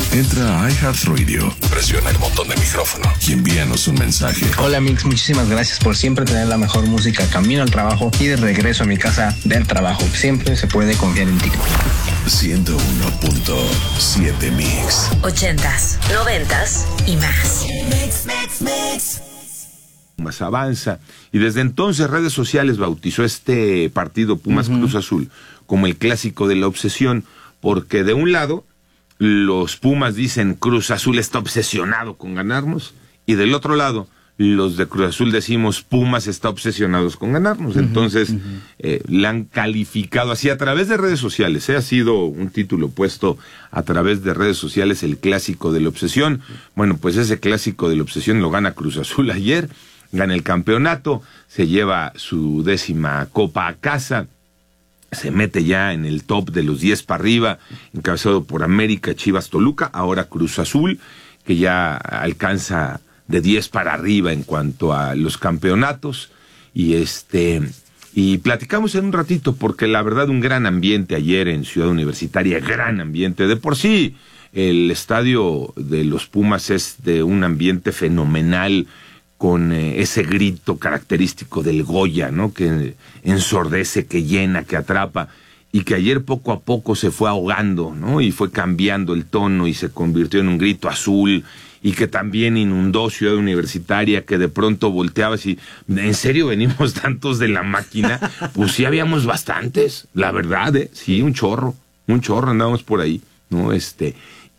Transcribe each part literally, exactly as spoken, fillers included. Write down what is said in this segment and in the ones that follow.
Entra a iHeartRadio, presiona el botón de micrófono y envíanos un mensaje. Hola Mix, muchísimas gracias por siempre tener la mejor música camino al trabajo y de regreso a mi casa del trabajo. Siempre se puede confiar en ti. ciento uno punto siete Mix. Ochentas, noventas y más. Mix, mix, mix. Pumas avanza, y desde entonces redes sociales bautizó este partido Pumas uh-huh. Cruz Azul como el clásico de la obsesión, porque de un lado los Pumas dicen Cruz Azul está obsesionado con ganarnos, y del otro lado los de Cruz Azul decimos Pumas está obsesionados con ganarnos. Uh-huh, Entonces uh-huh. eh, le han calificado así a través de redes sociales, ¿eh? Ha sido un título puesto a través de redes sociales, el clásico de la obsesión. Bueno, pues ese clásico de la obsesión lo gana Cruz Azul ayer, gana el campeonato, se lleva su décima copa a casa, se mete ya en el top de los diez para arriba, encabezado por América, Chivas, Toluca, ahora Cruz Azul, que ya alcanza de diez para arriba en cuanto a los campeonatos, y este y platicamos en un ratito, porque la verdad un gran ambiente ayer en Ciudad Universitaria, gran ambiente, de por sí el estadio de los Pumas es de un ambiente fenomenal, con eh, ese grito característico del Goya, ¿no? Que ensordece, que llena, que atrapa, y que ayer poco a poco se fue ahogando, ¿no? Y fue cambiando el tono y se convirtió en un grito azul, y que también inundó Ciudad Universitaria, que de pronto volteabas y, ¿en serio venimos tantos de la máquina? Pues sí habíamos bastantes, la verdad, ¿eh? Sí, un chorro, un chorro andábamos por ahí, ¿no? Este,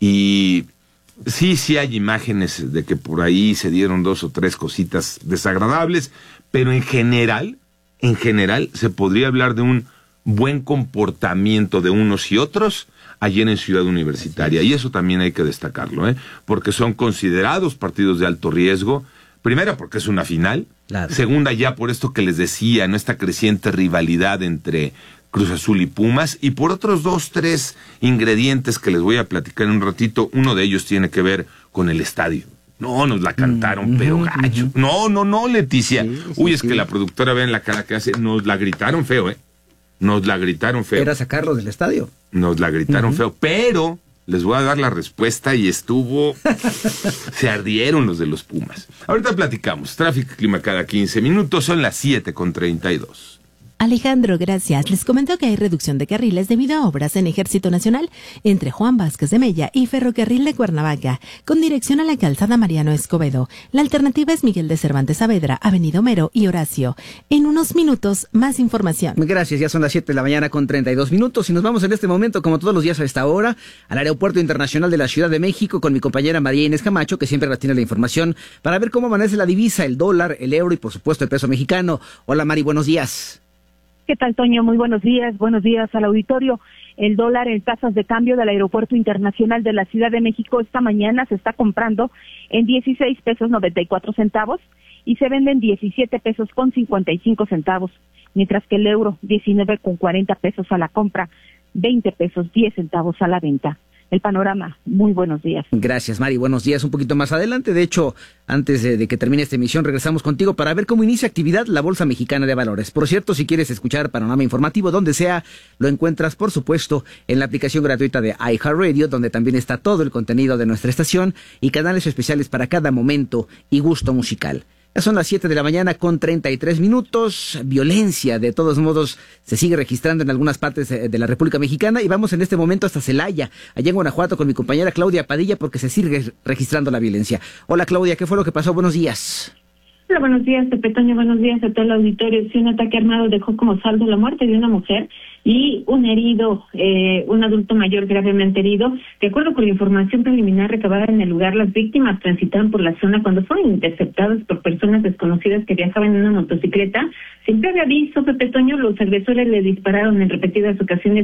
y sí, sí hay imágenes de que por ahí se dieron dos o tres cositas desagradables, pero en general, en general, se podría hablar de un buen comportamiento de unos y otros ayer en Ciudad Universitaria, y eso también hay que destacarlo, ¿eh? Porque son considerados partidos de alto riesgo, primera porque es una final, claro. Segunda ya por esto que les decía, ¿no? Esta creciente rivalidad entre Cruz Azul y Pumas, y por otros dos, tres ingredientes que les voy a platicar en un ratito. Uno de ellos tiene que ver con el estadio. No, nos la cantaron, mm, pero uh-huh, gacho. Uh-huh. No, no, no, Leticia. Sí, sí, Uy, es sí. que la productora, vean la cara que hace, nos la gritaron feo, ¿eh? Nos la gritaron feo. Era sacarlo del estadio. Nos la gritaron uh-huh. feo, pero les voy a dar la respuesta y estuvo... se ardieron los de los Pumas. Ahorita platicamos. Tráfico y clima cada quince minutos, son las siete con treinta y dos. Alejandro, gracias. Les comento que hay reducción de carriles debido a obras en Ejército Nacional entre Juan Vázquez de Mella y Ferrocarril de Cuernavaca, con dirección a la calzada Mariano Escobedo. La alternativa es Miguel de Cervantes Saavedra, Avenida Homero y Horacio. En unos minutos, más información. Gracias, ya son las siete de la mañana con treinta y dos minutos y nos vamos en este momento, como todos los días a esta hora, al Aeropuerto Internacional de la Ciudad de México con mi compañera María Inés Camacho, que siempre tiene la información para ver cómo amanece la divisa, el dólar, el euro y por supuesto el peso mexicano. Hola Mari, buenos días. ¿Qué tal, Toño? Muy buenos días. Buenos días al auditorio. El dólar en tasas de cambio del Aeropuerto Internacional de la Ciudad de México esta mañana se está comprando en dieciséis pesos noventa y cuatro centavos y se vende en diecisiete pesos con cincuenta y cinco centavos, mientras que el euro diecinueve con cuarenta pesos a la compra, veinte pesos diez centavos a la venta. El panorama, muy buenos días. Gracias, Mari, buenos días. Un poquito más adelante, de hecho, antes de, de que termine esta emisión, regresamos contigo para ver cómo inicia actividad la Bolsa Mexicana de Valores. Por cierto, si quieres escuchar Panorama Informativo, donde sea, lo encuentras, por supuesto, en la aplicación gratuita de iHeartRadio, donde también está todo el contenido de nuestra estación y canales especiales para cada momento y gusto musical. Ya son las siete de la mañana con treinta y tres minutos. Violencia, de todos modos, se sigue registrando en algunas partes de la República Mexicana y vamos en este momento hasta Celaya, allá en Guanajuato, con mi compañera Claudia Padilla, porque se sigue registrando la violencia. Hola Claudia, ¿qué fue lo que pasó? Buenos días. Hola, buenos días, Pepe Toño, buenos días a todo el auditorio. Sí, un ataque armado dejó como saldo la muerte de una mujer y un herido, eh, un adulto mayor gravemente herido. De acuerdo con la información preliminar recabada en el lugar, las víctimas transitaban por la zona cuando fueron interceptadas por personas desconocidas que viajaban en una motocicleta. Sin previo aviso, Pepe Toño, los agresores le dispararon en repetidas ocasiones